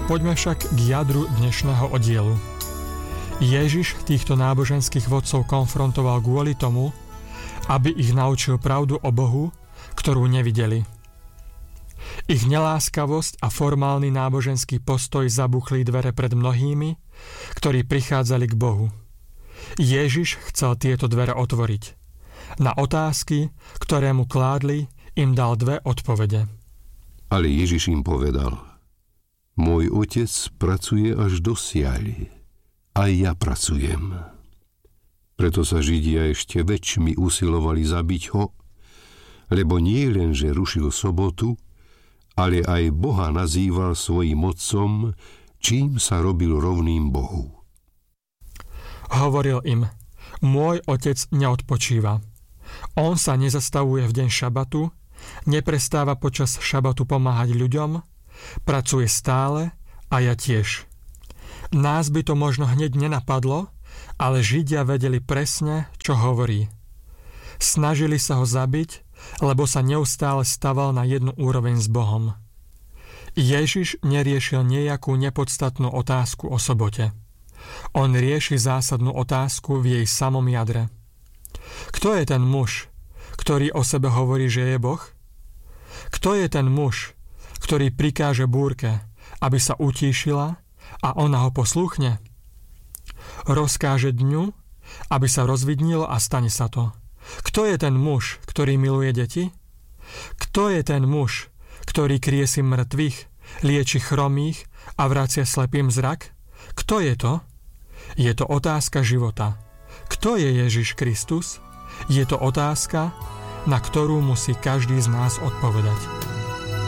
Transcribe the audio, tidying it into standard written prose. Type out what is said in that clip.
Poďme však k jadru dnešného oddielu. Ježiš týchto náboženských vodcov konfrontoval kvôli tomu, aby ich naučil pravdu o Bohu, ktorú nevideli. Ich neláskavosť a formálny náboženský postoj zabuchli dvere pred mnohými, ktorí prichádzali k Bohu. Ježiš chcel tieto dvere otvoriť. Na otázky, ktoré mu kládli, im dal dve odpovede. Ale Ježiš im povedal: Môj otec pracuje až dosiaľ, aj ja pracujem. Preto sa Židia ešte väčšmi usilovali zabiť ho, lebo nie len, že rušil sobotu, ale aj Boha nazýval svojím otcom, čím sa robil rovným Bohu. Hovoril im: Môj otec neodpočíva. On sa nezastavuje v deň šabatu, neprestáva počas šabatu pomáhať ľuďom, pracuje stále a ja tiež. Nás by to možno hneď nenapadlo, ale Židia vedeli presne, čo hovorí. Snažili sa ho zabiť, lebo sa neustále staval na jednu úroveň s Bohom. Ježiš neriešil nejakú nepodstatnú otázku o sobote. On rieši zásadnú otázku v jej samom jadre. Kto je ten muž, ktorý o sebe hovorí, že je Boh? Kto je ten muž, ktorý prikáže búrke, aby sa utíšila a ona ho poslúchne? Rozkáže dňu, aby sa rozvidnilo a stane sa to. Kto je ten muž, ktorý miluje deti? Kto je ten muž, ktorý kriesi mŕtvych, lieči chromých a vracia slepým zrak? Kto je to? Je to otázka života. Kto je Ježiš Kristus? Je to otázka, na ktorú musí každý z nás odpovedať.